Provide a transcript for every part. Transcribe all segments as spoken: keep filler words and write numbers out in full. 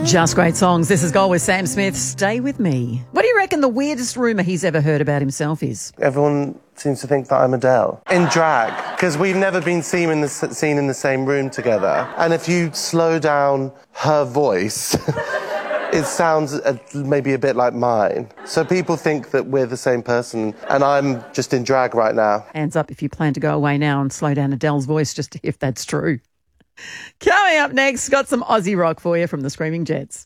Just great songs. This is Gold with Sam Smith. Stay with me. What do you reckon the weirdest rumour he's ever heard about himself is? Everyone seems to think that I'm Adele. In drag, because we've never been seen in, the, seen in the same room together. And if you slow down her voice, it sounds a, maybe a bit like mine. So people think that we're the same person, and I'm just in drag right now. Hands up if you plan to go away now and slow down Adele's voice, just if that's true. Coming up next, got some Aussie rock for you from the Screaming Jets.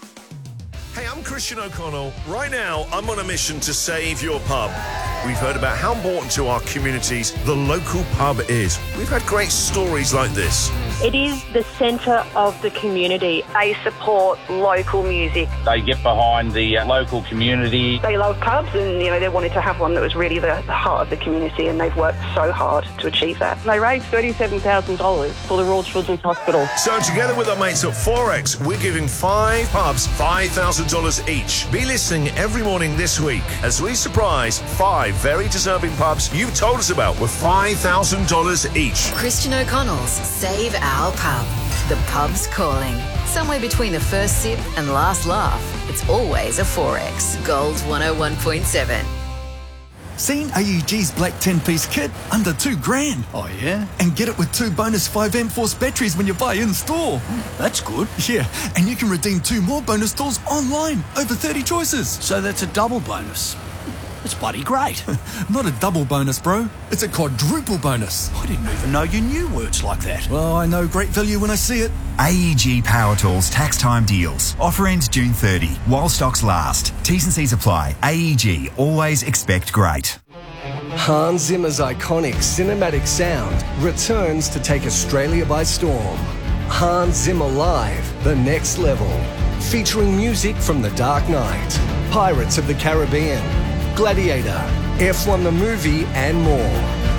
Hey, I'm Christian O'Connell. Right now, I'm on a mission to save your pub. We've heard about how important to our communities the local pub is. We've had great stories like this. It is the centre of the community. They support local music. They get behind the uh, local community. They love pubs and, you know, they wanted to have one that was really the, the heart of the community, and they've worked so hard to achieve that. They raised thirty-seven thousand dollars for the Royal Children's Hospital. So together with our mates at Forex, we're giving five pubs five thousand dollars each. Be listening every morning this week as we surprise five very deserving pubs you've told us about with five thousand dollars each. Christian O'Connell's Save Our Pub. The pub's calling. Somewhere between the first sip and last laugh, it's always a Forex. Gold one oh one point seven. Seen A U G's black ten-piece kit? Under two grand. Oh, yeah? And get it with two bonus five amp force batteries when you buy in-store. Mm, that's good. Yeah, and you can redeem two more bonus stores online. Over thirty choices. So that's a double bonus. It's bloody great. Not a double bonus, bro. It's a quadruple bonus. I didn't even know you knew words like that. Well, I know great value when I see it. A E G Power Tools tax time deals. Offer ends June thirtieth while stocks last. T's and C's apply. A E G, always expect great. Hans Zimmer's iconic cinematic sound returns to take Australia by storm. Hans Zimmer Live, The Next Level. Featuring music from The Dark Knight, Pirates of the Caribbean, Gladiator, F one the movie, and more.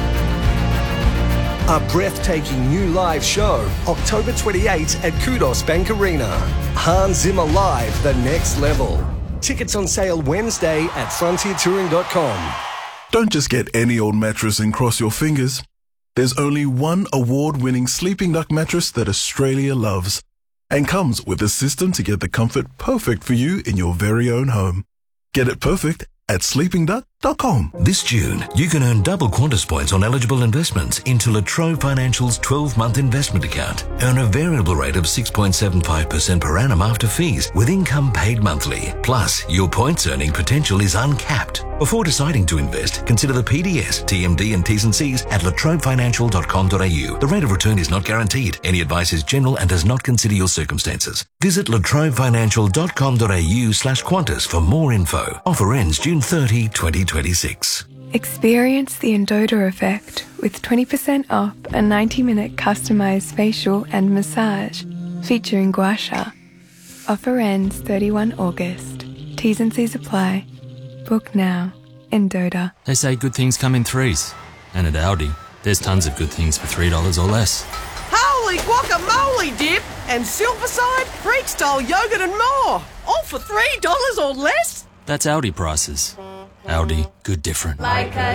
A breathtaking new live show, October twenty-eighth at Kudos Bank Arena. Hans Zimmer Live, The Next Level. Tickets on sale Wednesday at frontier touring dot com. Don't just get any old mattress and cross your fingers. There's only one award-winning Sleeping Duck mattress that Australia loves, and comes with a system to get the comfort perfect for you in your very own home. Get it perfect at sleeping duck dot com. This June, you can earn double Qantas points on eligible investments into La Trobe Financial's twelve-month investment account. Earn a variable rate of six point seven five percent per annum after fees, with income paid monthly. Plus, your points earning potential is uncapped. Before deciding to invest, consider the P D S, T M D and T's and C's at la trobe financial dot com dot a u. The rate of return is not guaranteed. Any advice is general and does not consider your circumstances. Visit la trobe financial dot com dot a u slash Qantas for more info. Offer ends June thirtieth, twenty twenty-six. Experience the Endota effect with twenty percent off a ninety minute customized facial and massage featuring gua sha. Offer ends thirty-first of August. T's and C's apply. Book now. Endota. They say good things come in threes. And at Aldi, there's tons of good things for three dollars or less. Holy guacamole dip and silverside, Greek-style yogurt and more. All for three dollars or less? That's Aldi prices. Aldi, good different. Like a